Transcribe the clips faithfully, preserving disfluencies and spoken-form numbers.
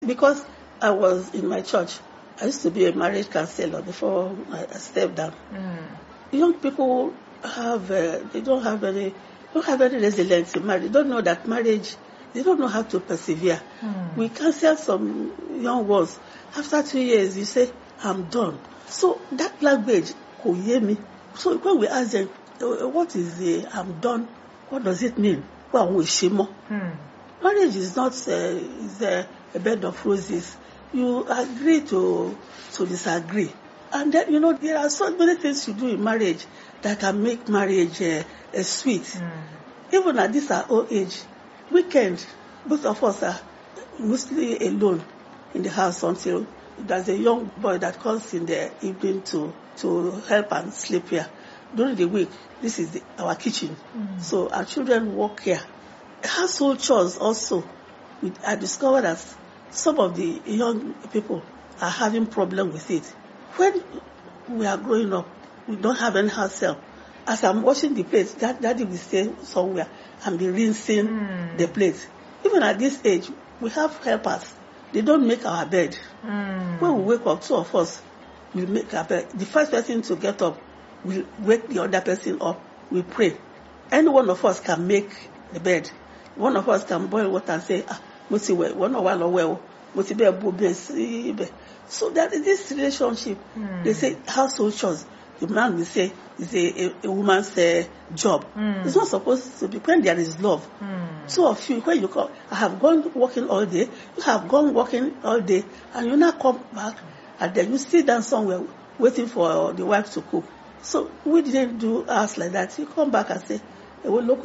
Because I was in my church, I used to be a marriage counselor before I stepped down. Mm. Young people have, uh, they don't have any, don't have any resilience in marriage. They don't know that marriage, they don't know how to persevere. Mm. We counsel some young ones. After two years, you say, I'm done. So that language, kò yé mi. So when we ask them, what is the I'm done, what does it mean? Well, we shimo. Mm. Marriage is not uh, is a, a bed of roses. You agree to to disagree. And then, you know, there are so many things you do in marriage that can make marriage uh, uh, sweet. Mm. Even at this our old age, weekend, both of us are mostly alone in the house until there's a young boy that comes in the evening to, to help and sleep here. During the week, this is the, our kitchen. Mm. So our children work here. Household chores also. We, I discovered that some of the young people are having problem with it. When we are growing up, we don't have any house help. As I'm washing the plates, that daddy will stay somewhere and be rinsing Mm. the plates. Even at this age, we have helpers. They don't make our bed. Mm. When we wake up, two of us will make our bed. The first person to get up will wake the other person up. We pray. Any one of us can make the bed. One of us can boil water and say, ah, mo ti wẹ̀, one of one well, mo ti bẹ́ẹ̀ bu bẹ́ẹ̀ sí ibẹ̀. So that in this relationship, Mm. they say household chores. The man will say it's a, a, a woman's uh, job. Mm. It's not supposed to be when there is love. Mm. Two of you, when you come, I have gone working all day, you have gone working all day, and you now come back, and then you sit down somewhere waiting for the wife to cook. So we didn't do us like that. You come back and say, hey, well, look,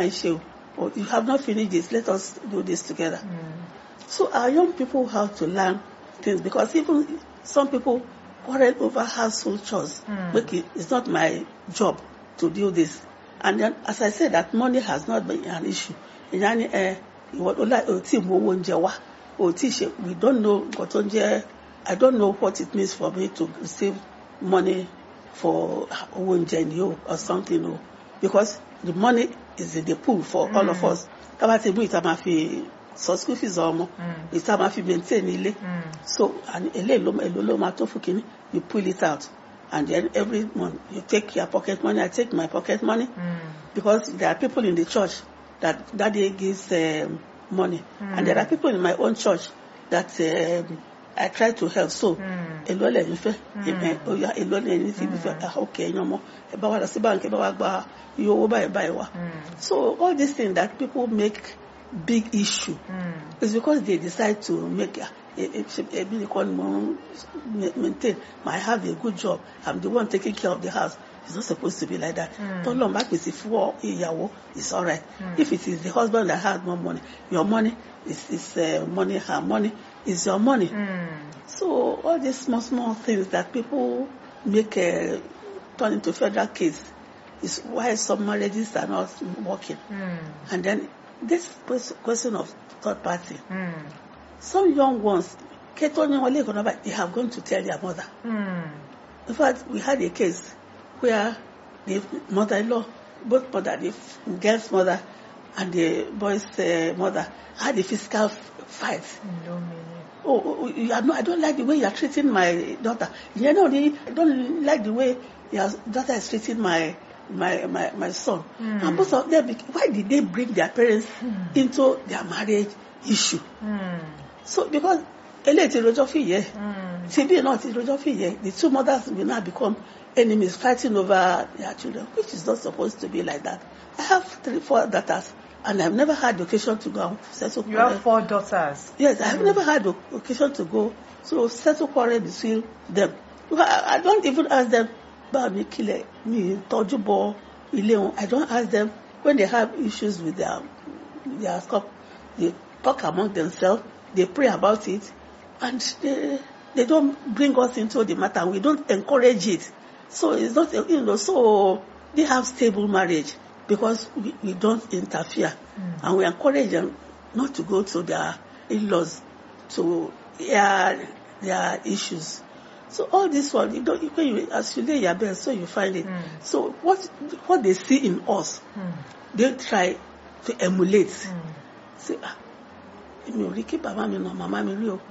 or you have not finished this, let us do this together. Mm. So our young people have to learn things, because even some people quarrel over household chores. Mm. Make it, it's not my job to do this. And then, as I said, that money has not been an issue. In any, uh, we don't know what I don't know what it means for me to receive money for owó or something, no. Because the money is in the pool for mm. all of us. So school fees are more. It's time if you maintain it. So and you pull it out, and then every month you take your pocket money. I take my pocket money Mm. because there are people in the church that daddy gives um, money, Mm. and there are people in my own church that um, I try to help. So Mm. elole nife, oh yeah, elole anything nife. Okay, no more. About the bank, about you over buy wa. So all these things that people make big issue Mm. is because they decide to make a, a, a, a maintain. I have a good job. I'm the one taking care of the house. It's not supposed to be like that. Don't long back with if it's all right. Mm. If it is the husband that has more money, your money is is uh, money. Her money is your money. Mm. So all these small small things that people make uh, turn into federal case is why some marriages are not working. Mm. And then this question of third party. Mm. Some young ones, they have gone to tell their mother. Mm. In fact, we had a case where the mother-in-law, both mother, the girl's mother and the boy's uh, mother, had a physical f- fight. No, Oh, oh, you are not, I don't like the way you are treating my daughter. You know, I don't like the way your daughter is treating my my my, my son. Mm. And both of them, why did they bring their parents Mm. into their marriage issue? Mm. So because eléyìí rojo fi yẹ, Mm. T B náà ti rojo fi yẹ, the two mothers will now become enemies fighting over their children, which is not supposed to be like that. I have three, four daughters, and I've never had the occasion to go and settle You quarrel. have four daughters. Yes, I have Mm. never had the occasion to go so settle quarrel between them. I, I don't even ask them about me killing me tọ́jú bọ ilé wọn. I don't ask them when they have issues with their their stuff. They talk among themselves. They pray about it, and they they don't bring us into the matter. We don't encourage it. So it's not, you know. So they have stable marriage because we, we don't interfere, Mm. and we encourage them not to go to their in-laws to hear their issues. So all this one, you don't, when you, as you lay your bed, so you find it. Mm. So what what they see in us, Mm. they try to emulate. Mm. Say, ah, èmi ò rí kí bàbá mi nà màmá mi rí o